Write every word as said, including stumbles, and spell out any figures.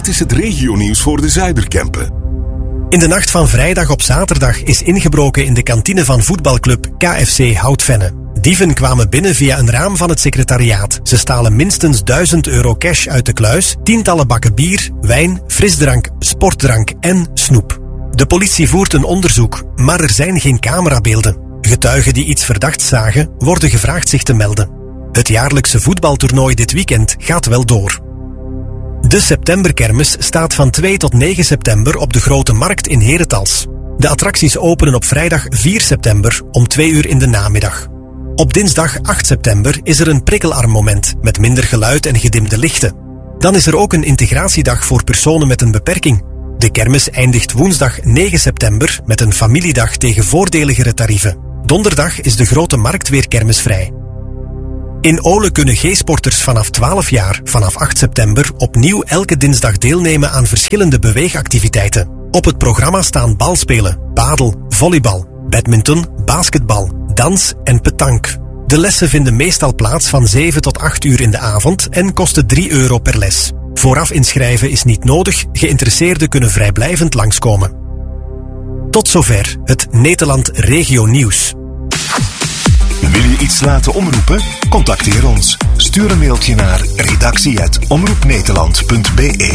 Dit is het regionieuws voor de Zuiderkempen. In de nacht van vrijdag op zaterdag is ingebroken in de kantine van voetbalclub K F C Houtvenne. Dieven kwamen binnen via een raam van het secretariaat. Ze stalen minstens duizend euro cash uit de kluis, tientallen bakken bier, wijn, frisdrank, sportdrank en snoep. De politie voert een onderzoek, maar er zijn geen camerabeelden. Getuigen die iets verdachts zagen, worden gevraagd zich te melden. Het jaarlijkse voetbaltoernooi dit weekend gaat wel door. De septemberkermis staat van twee tot negen september op de Grote Markt in Herentals. De attracties openen op vrijdag vier september om twee uur in de namiddag. Op dinsdag acht september is er een prikkelarmmoment met minder geluid en gedimde lichten. Dan is er ook een integratiedag voor personen met een beperking. De kermis eindigt woensdag negen september met een familiedag tegen voordeligere tarieven. Donderdag is de Grote Markt weer kermisvrij. In Ole kunnen G-sporters vanaf twaalf jaar vanaf acht september opnieuw elke dinsdag deelnemen aan verschillende beweegactiviteiten. Op het programma staan balspelen, padel, volleybal, badminton, basketbal, dans en petanque. De lessen vinden meestal plaats van zeven tot acht uur in de avond en kosten drie euro per les. Vooraf inschrijven is niet nodig, geïnteresseerden kunnen vrijblijvend langskomen. Tot zover het Nederland Regio Nieuws. Wil je iets laten omroepen? Contacteer ons. Stuur een mailtje naar redactie apenstaartje omroepnederland punt be.